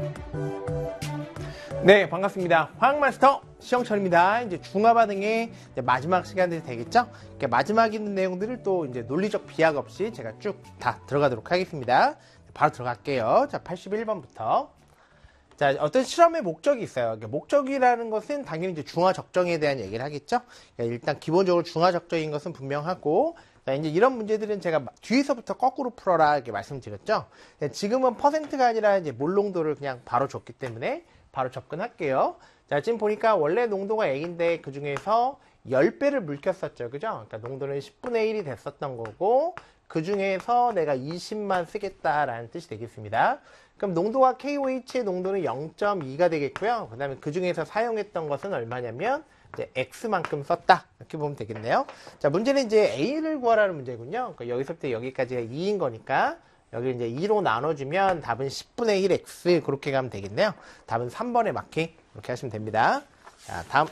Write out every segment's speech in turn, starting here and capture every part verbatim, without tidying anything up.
네, 반갑습니다. 화학마스터 시영철입니다. 이제 중화반응의 이제 마지막 시간들이 되겠죠? 이렇게 마지막 있는 내용들을 또 이제 논리적 비약 없이 제가 쭉 다 들어가도록 하겠습니다. 바로 들어갈게요. 자, 팔십일 번부터. 자, 어떤 실험의 목적이 있어요. 목적이라는 것은 당연히 이제 중화 적정에 대한 얘기를 하겠죠? 그러니까 일단 기본적으로 중화 적정인 것은 분명하고, 자, 이제 이런 문제들은 제가 뒤에서부터 거꾸로 풀어라 이렇게 말씀드렸죠? 지금은 퍼센트가 아니라 이제 몰 농도를 그냥 바로 줬기 때문에 바로 접근할게요. 자, 지금 보니까 원래 농도가 A인데 그 중에서 십 배를 물켰었죠. 그죠? 그러니까 농도는 십분의 일이 됐었던 거고, 그 중에서 내가 이십만 쓰겠다라는 뜻이 되겠습니다. 그럼 농도가 케이오에이치의 농도는 영 점 이가 되겠고요. 그 다음에 그 중에서 사용했던 것은 얼마냐면 이제 X만큼 썼다. 이렇게 보면 되겠네요. 자, 문제는 이제 A를 구하라는 문제군요. 그러니까 여기서부터 여기까지가 이인 거니까 여기 이제 이로 나눠주면 답은 십분의 일 X 그렇게 가면 되겠네요. 답은 삼 번에 마킹 이렇게 하시면 됩니다. 자, 다음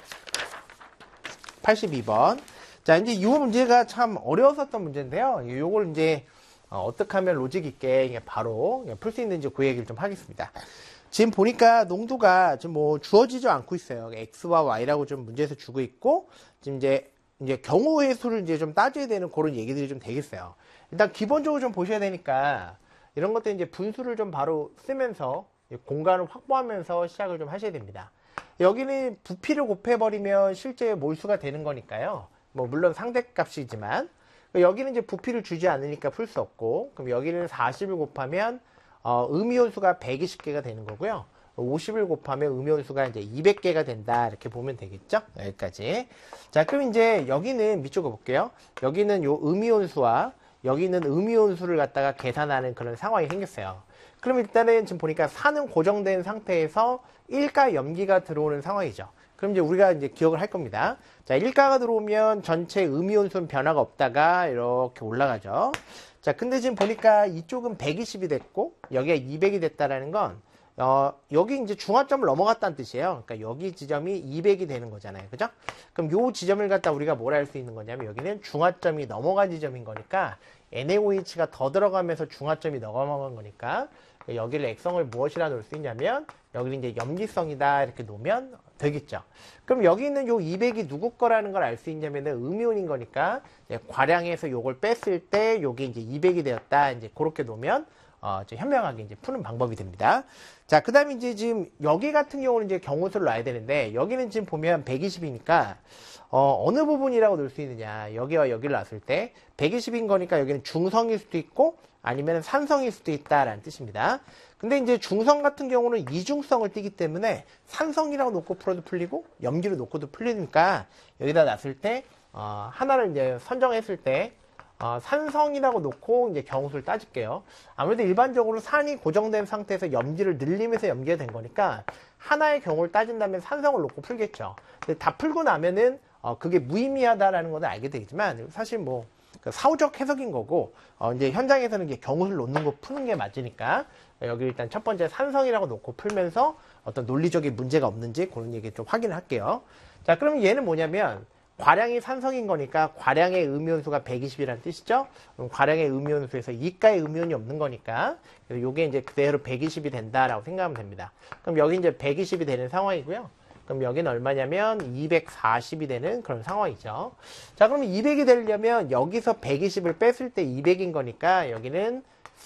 팔십이 번. 자, 이제 이 문제가 참 어려웠었던 문제인데요. 요걸 이제 어, 어떻게 하면 로직 있게 바로 풀 수 있는지 그 얘기를 좀 하겠습니다. 지금 보니까 농도가 좀 뭐 주어지지 않고 있어요. X와 Y라고 좀 문제에서 주고 있고, 지금 이제 이제 경우의 수를 이제 좀 따져야 되는 그런 얘기들이 좀 되겠어요. 일단 기본적으로 좀 보셔야 되니까 이런 것들 이제 분수를 좀 바로 쓰면서 공간을 확보하면서 시작을 좀 하셔야 됩니다. 여기는 부피를 곱해버리면 실제 몰수가 되는 거니까요. 뭐 물론 상대값이지만 여기는 이제 부피를 주지 않으니까 풀 수 없고, 그럼 여기는 사십을 곱하면 어, 음이온수가 백이십 개가 되는 거고요. 오십을 곱하면 음이온수가 이제 이백 개가 된다 이렇게 보면 되겠죠. 여기까지. 자, 그럼 이제 여기는 밑쪽을 볼게요. 여기는 요 음이온수와 여기는 음이온수를 갖다가 계산하는 그런 상황이 생겼어요. 그럼 일단은 지금 보니까 산은 고정된 상태에서 일가 염기가 들어오는 상황이죠. 그럼 이제 우리가 이제 기억을 할 겁니다. 자, 일가가 들어오면 전체 음이온수는 변화가 없다가 이렇게 올라가죠. 자, 근데 지금 보니까 이쪽은 백이십이 됐고 여기가 이백이 됐다라는 건 어, 여기 이제 중화점을 넘어갔다는 뜻이에요. 그러니까 여기 지점이 이백이 되는 거잖아요. 그죠? 그럼 요 지점을 갖다 우리가 뭐라 할 수 있는 거냐면 여기는 중화점이 넘어간 지점인 거니까 엔에이오에이치가 더 들어가면서 중화점이 넘어간 거니까 여기를 액성을 무엇이라 놓을 수 있냐면 여기는 이제 염기성이다 이렇게 놓으면 되겠죠. 그럼 여기 있는 요 이백이 누구 거라는 걸 알 수 있냐면은 음이온인 거니까 과량에서 요걸 뺐을 때 요게 이제 이백이 되었다 이제 그렇게 놓으면 어, 현명하게 이제 푸는 방법이 됩니다. 자, 그 다음에 이제 지금 여기 같은 경우는 이제 경우수를 놔야 되는데 여기는 지금 보면 백이십이니까 어, 어느 부분이라고 놓을 수 있느냐. 여기와 여기를 놨을 때 백이십인 거니까 여기는 중성일 수도 있고 아니면 산성일 수도 있다라는 뜻입니다. 근데 이제 중성 같은 경우는 이중성을 띠기 때문에 산성이라고 놓고 풀어도 풀리고 염기로 놓고도 풀리니까 여기다 놨을 때 어, 하나를 이제 선정했을 때 어, 산성이라고 놓고 이제 경우수를 따질게요. 아무래도 일반적으로 산이 고정된 상태에서 염기를 늘리면서 염기가 된 거니까 하나의 경우를 따진다면 산성을 놓고 풀겠죠. 근데 다 풀고 나면은 어, 그게 무의미하다라는 것을 알게 되겠지만 사실 뭐 그 사후적 해석인 거고 어, 이제 현장에서는 이제 경우를 놓는 거 푸는 게 맞으니까 여기 일단 첫 번째 산성이라고 놓고 풀면서 어떤 논리적인 문제가 없는지 그런 얘기 좀 확인을 할게요. 자, 그러면 얘는 뭐냐면 과량이 산성인 거니까 과량의 음이온수가 백이십이라는 뜻이죠. 그럼 과량의 음이온수에서 이가의 음이온이 없는 거니까 그래서 요게 이제 그대로 백이십이 된다라고 생각하면 됩니다. 그럼 여기 이제 백이십이 되는 상황이고요. 그럼 여기는 얼마냐면 이백사십이 되는 그런 상황이죠. 자, 그러면 이백이 되려면 여기서 백이십을 뺐을 때 이백인 거니까 여기는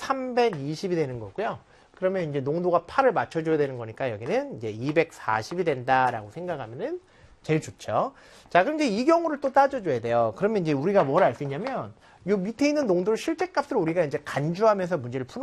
삼백이십이 되는 거고요. 그러면 이제 농도가 팔을 맞춰줘야 되는 거니까 여기는 이제 이백사십이 된다라고 생각하면은 제일 좋죠. 자, 그럼 이제 이 경우를 또 따져줘야 돼요. 그러면 이제 우리가 뭘 알 수 있냐면 요 밑에 있는 농도를 실제 값으로 우리가 이제 간주하면서 문제를 푸는